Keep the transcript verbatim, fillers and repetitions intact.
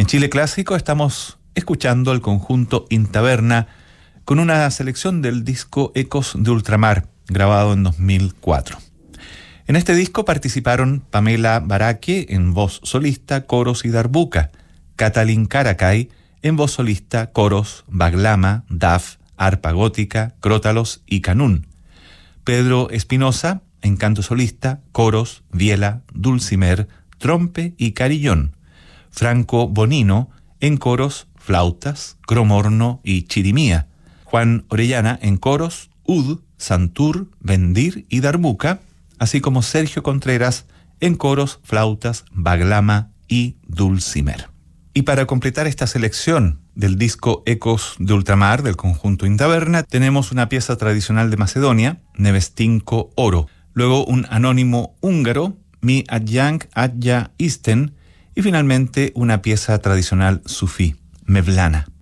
Chile Clásico estamos escuchando el conjunto Intaverna con una selección del disco Ecos de Ultramar, grabado en dos mil cuatro. En este disco participaron Pamela Baraque en voz solista, coros y darbuka, Catalín Caracay en voz solista, coros, baglama, daf, arpa gótica, crótalos y canún, Pedro Espinosa en canto solista, coros, viela, dulcimer, trompe y carillón, Franco Bonino en coros, flautas, cromorno y chirimía, Juan Orellana en coros, ud, santur, bendir y darbuka, así como Sergio Contreras en coros, flautas, baglama y dulcimer. Y para completar esta selección del disco Ecos de Ultramar del conjunto Intaverna, tenemos una pieza tradicional de Macedonia, Nevestinko Oro, luego un anónimo húngaro, Mi Adjang Adja Isten, y finalmente una pieza tradicional sufí, Mevlana.